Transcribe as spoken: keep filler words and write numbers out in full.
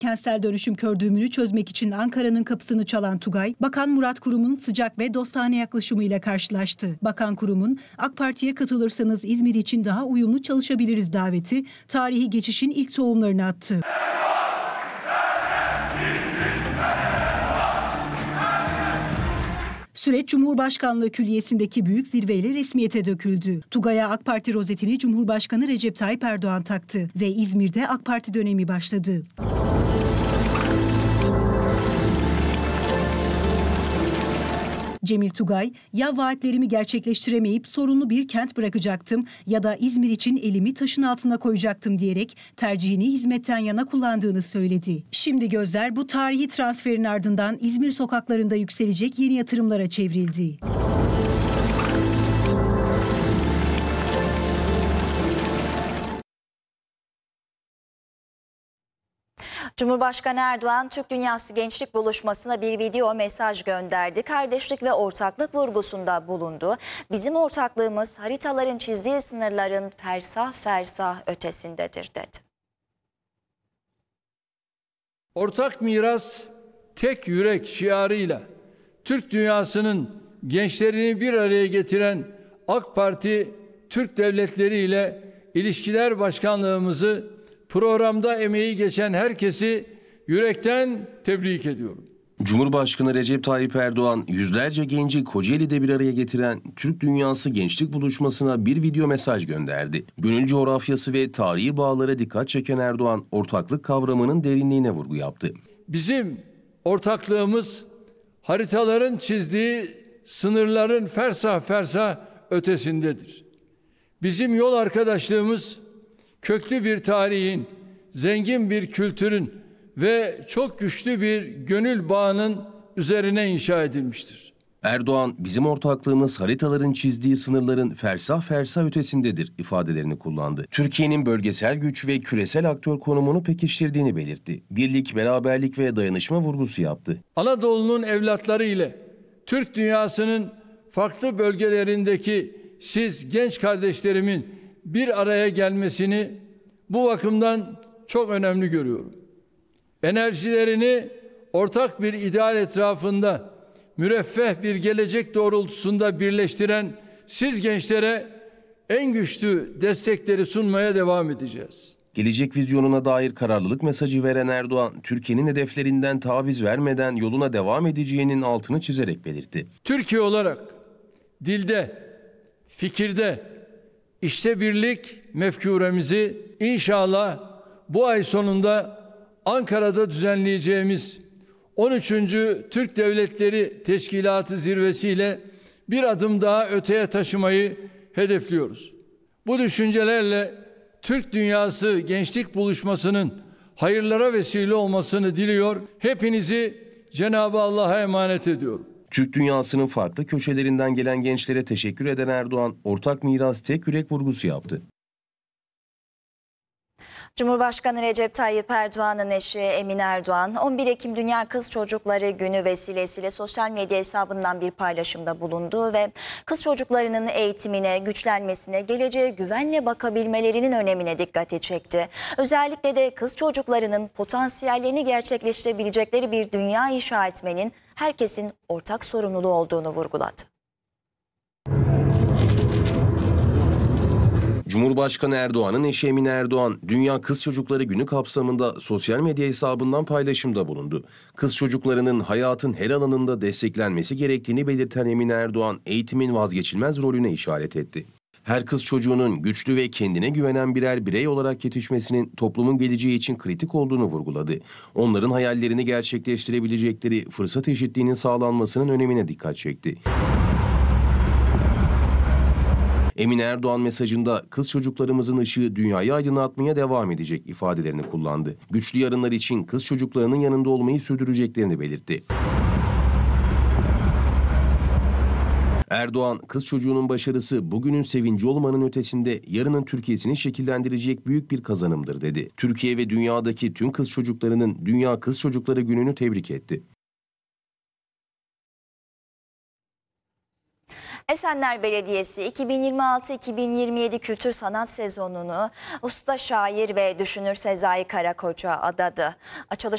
Kentsel dönüşüm kördüğümünü çözmek için Ankara'nın kapısını çalan Tugay, Bakan Murat Kurum'un sıcak ve dostane yaklaşımıyla karşılaştı. Bakan Kurum'un AK Parti'ye katılırsanız İzmir için daha uyumlu çalışabiliriz daveti, tarihi geçişin ilk tohumlarını attı. Süreç Cumhurbaşkanlığı Külliyesi'ndeki büyük zirveyle resmiyete döküldü. Tugay'a AK Parti rozetini Cumhurbaşkanı Recep Tayyip Erdoğan taktı ve İzmir'de AK Parti dönemi başladı. Cemil Tugay, ya vaatlerimi gerçekleştiremeyip sorunlu bir kent bırakacaktım ya da İzmir için elimi taşın altına koyacaktım diyerek tercihini hizmetten yana kullandığını söyledi. Şimdi gözler bu tarihi transferin ardından İzmir sokaklarında yükselecek yeni yatırımlara çevrildi. Cumhurbaşkanı Erdoğan, Türk Dünyası Gençlik Buluşması'na bir video mesaj gönderdi. Kardeşlik ve ortaklık vurgusunda bulundu. Bizim ortaklığımız haritaların çizdiği sınırların fersah fersah ötesindedir dedi. Ortak miras, tek yürek şiarıyla Türk dünyasının gençlerini bir araya getiren AK Parti Türk devletleri ile ilişkiler başkanlığımızı programda emeği geçen herkesi yürekten tebrik ediyorum. Cumhurbaşkanı Recep Tayyip Erdoğan yüzlerce genci Kocaeli'de bir araya getiren Türk Dünyası Gençlik Buluşması'na bir video mesaj gönderdi. Gönül coğrafyası ve tarihi bağlara dikkat çeken Erdoğan, ortaklık kavramının derinliğine vurgu yaptı. Bizim ortaklığımız haritaların çizdiği sınırların fersah fersah ötesindedir. Bizim yol arkadaşlığımız köklü bir tarihin, zengin bir kültürün ve çok güçlü bir gönül bağının üzerine inşa edilmiştir. Erdoğan, bizim ortaklığımız haritaların çizdiği sınırların fersah fersah ötesindedir ifadelerini kullandı. Türkiye'nin bölgesel güç ve küresel aktör konumunu pekiştirdiğini belirtti. Birlik, beraberlik ve dayanışma vurgusu yaptı. Anadolu'nun evlatları ile Türk dünyasının farklı bölgelerindeki siz genç kardeşlerimin bir araya gelmesini bu bakımdan çok önemli görüyorum. Enerjilerini ortak bir ideal etrafında müreffeh bir gelecek doğrultusunda birleştiren siz gençlere en güçlü destekleri sunmaya devam edeceğiz. Gelecek vizyonuna dair kararlılık mesajı veren Erdoğan, Türkiye'nin hedeflerinden taviz vermeden yoluna devam edeceğinin altını çizerek belirtti. Türkiye olarak dilde, fikirde, İşte birlik mefkuremizi inşallah bu ay sonunda Ankara'da düzenleyeceğimiz on üçüncü Türk Devletleri Teşkilatı zirvesiyle bir adım daha öteye taşımayı hedefliyoruz. Bu düşüncelerle Türk Dünyası Gençlik Buluşması'nın hayırlara vesile olmasını diliyor. Hepinizi Cenab-ı Allah'a emanet ediyorum. Türk dünyasının farklı köşelerinden gelen gençlere teşekkür eden Erdoğan, ortak miras tek yürek vurgusu yaptı. Cumhurbaşkanı Recep Tayyip Erdoğan'ın eşi Emine Erdoğan, on bir Ekim Dünya Kız Çocukları Günü vesilesiyle sosyal medya hesabından bir paylaşımda bulundu ve kız çocuklarının eğitimine, güçlenmesine, geleceğe güvenle bakabilmelerinin önemine dikkati çekti. Özellikle de kız çocuklarının potansiyellerini gerçekleştirebilecekleri bir dünya inşa etmenin herkesin ortak sorumluluğu olduğunu vurguladı. Cumhurbaşkanı Erdoğan'ın eşi Emine Erdoğan, Dünya Kız Çocukları Günü kapsamında sosyal medya hesabından paylaşımda bulundu. Kız çocuklarının hayatın her alanında desteklenmesi gerektiğini belirten Emine Erdoğan, eğitimin vazgeçilmez rolüne işaret etti. Her kız çocuğunun güçlü ve kendine güvenen birer birey olarak yetişmesinin toplumun geleceği için kritik olduğunu vurguladı. Onların hayallerini gerçekleştirebilecekleri fırsat eşitliğinin sağlanmasının önemine dikkat çekti. Emine Erdoğan mesajında kız çocuklarımızın ışığı dünyayı aydınlatmaya devam edecek ifadelerini kullandı. Güçlü yarınlar için kız çocuklarının yanında olmayı sürdüreceklerini belirtti. Erdoğan, kız çocuğunun başarısı bugünün sevinci olmanın ötesinde yarının Türkiye'sini şekillendirecek büyük bir kazanımdır dedi. Türkiye ve dünyadaki tüm kız çocuklarının Dünya Kız Çocukları Günü'nü tebrik etti. Esenler Belediyesi iki bin yirmi altı iki bin yirmi yedi kültür sanat sezonunu usta şair ve düşünür Sezai Karakoç'a adadı. Açılış